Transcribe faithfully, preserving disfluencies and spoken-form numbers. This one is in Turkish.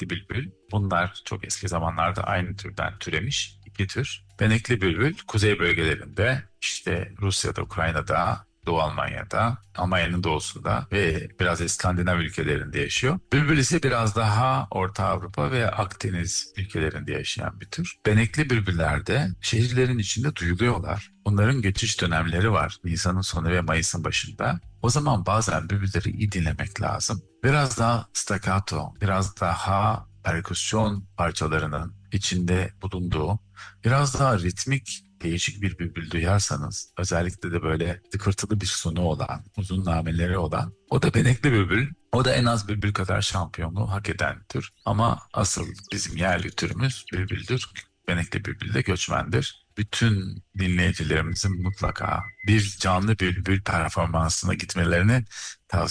benekli bülbül. Bunlar çok eski zamanlarda aynı türden türemiş iki tür. Benekli bülbül kuzey bölgelerinde işte Rusya'da, Ukrayna'da, Doğu Almanya'da, Almanya'nın doğusunda ve biraz İskandinav ülkelerinde yaşıyor. Bülbül ise biraz daha Orta Avrupa ve Akdeniz ülkelerinde yaşayan bir tür. Benekli bülbüllerde şehirlerin içinde duyuluyorlar. Bunların geçiş dönemleri var. Nisan'ın sonu ve Mayıs'ın başında. O zaman bazen bülbülleri iyi dinlemek lazım. Biraz daha staccato, biraz daha perküsyon parçalarının içinde bulunduğu, biraz daha ritmik değişik bir bülbül duyarsanız, özellikle de böyle tıkırtılı bir sonu olan, uzun nameleri olan, o da benekli bülbül. O da en az bülbül kadar şampiyonluğu hak eden tür. Ama asıl bizim yerli türümüz bülbüldür. Benekli bülbül de göçmendir. Bütün dinleyicilerimizin mutlaka bir canlı bülbül performansına gitmelerini